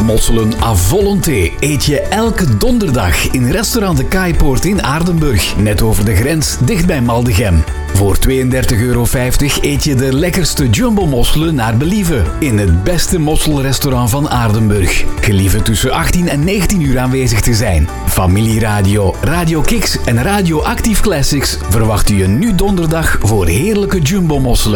mosselen à volonté eet je elke donderdag in restaurant De Kaaipoort in Aardenburg, net over de grens, dicht bij Maldegem. Voor €32,50 eet je de lekkerste jumbo-mosselen naar believen in het beste mosselrestaurant van Aardenburg. Gelieve tussen 18 en 19 uur aanwezig te zijn. Familieradio, Radio Kix en Radio Active Classics verwachten je nu donderdag voor heerlijke jumbo-mosselen.